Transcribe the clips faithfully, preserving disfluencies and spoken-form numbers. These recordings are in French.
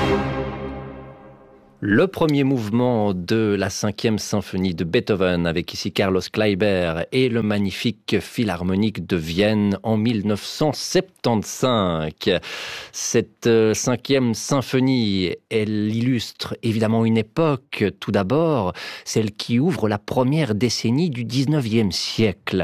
Le premier mouvement de la cinquième symphonie de Beethoven, avec ici Carlos Kleiber et le magnifique Philharmonique de Vienne en mille neuf cent soixante-quinze. Cette cinquième symphonie, elle illustre évidemment une époque, tout d'abord, celle qui ouvre la première décennie du dix-neuvième siècle.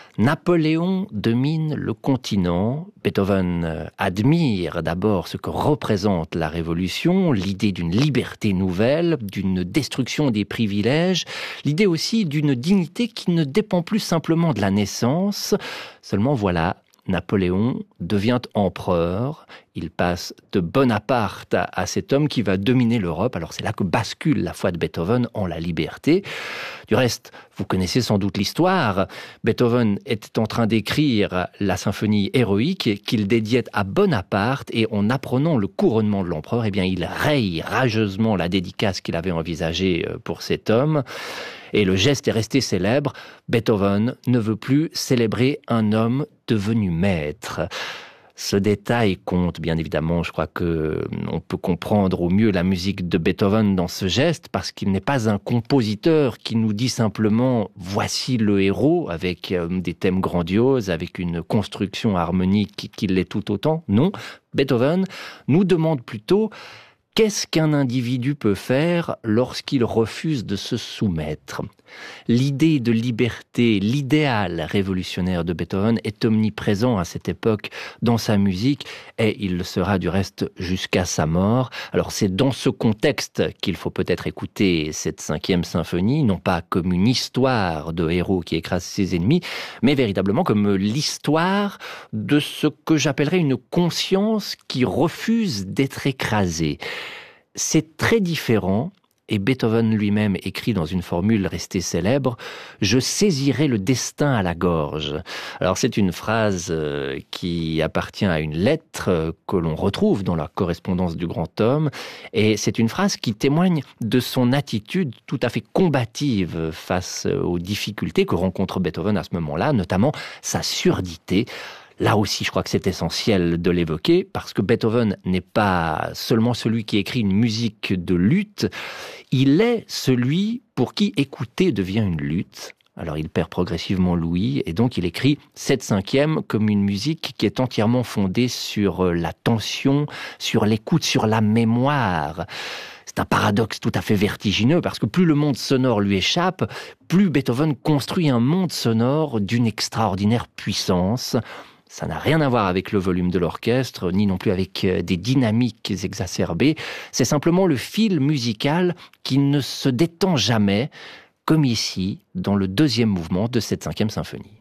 Napoléon domine le continent. Beethoven admire d'abord ce que représente la Révolution, l'idée d'une liberté nouvelle, d'une destruction des privilèges, l'idée aussi d'une dignité qui ne dépend plus simplement de la naissance. Seulement voilà, Napoléon devient empereur. Il passe de Bonaparte à, à cet homme qui va dominer l'Europe. Alors c'est là que bascule la foi de Beethoven en la liberté. Du reste, vous connaissez sans doute l'histoire. Beethoven était en train d'écrire la symphonie héroïque qu'il dédiait à Bonaparte, et en apprenant le couronnement de l'empereur, eh bien, il raye rageusement la dédicace qu'il avait envisagée pour cet homme. Et le geste est resté célèbre. Beethoven ne veut plus célébrer un homme devenu maître. Ce détail compte, bien évidemment. Je crois que on peut comprendre au mieux la musique de Beethoven dans ce geste, parce qu'il n'est pas un compositeur qui nous dit simplement « voici le héros » avec des thèmes grandioses, avec une construction harmonique qui l'est tout autant. Non, Beethoven nous demande plutôt « qu'est-ce qu'un individu peut faire lorsqu'il refuse de se soumettre ?» L'idée de liberté, l'idéal révolutionnaire de Beethoven est omniprésent à cette époque dans sa musique, et il le sera du reste jusqu'à sa mort. Alors c'est dans ce contexte qu'il faut peut-être écouter cette cinquième symphonie, non pas comme une histoire de héros qui écrase ses ennemis, mais véritablement comme l'histoire de ce que j'appellerais une conscience qui refuse d'être écrasée. C'est très différent, et Beethoven lui-même écrit dans une formule restée célèbre « Je saisirai le destin à la gorge ». Alors c'est une phrase qui appartient à une lettre que l'on retrouve dans la correspondance du grand homme, et c'est une phrase qui témoigne de son attitude tout à fait combative face aux difficultés que rencontre Beethoven à ce moment-là, notamment sa surdité. Là aussi, je crois que c'est essentiel de l'évoquer, parce que Beethoven n'est pas seulement celui qui écrit une musique de lutte, il est celui pour qui écouter devient une lutte. Alors il perd progressivement l'ouïe, et donc il écrit cette cinquième comme une musique qui est entièrement fondée sur la tension, sur l'écoute, sur la mémoire. C'est un paradoxe tout à fait vertigineux, parce que plus le monde sonore lui échappe, plus Beethoven construit un monde sonore d'une extraordinaire puissance. Ça n'a rien à voir avec le volume de l'orchestre, ni non plus avec des dynamiques exacerbées. C'est simplement le fil musical qui ne se détend jamais, comme ici, dans le deuxième mouvement de cette cinquième symphonie.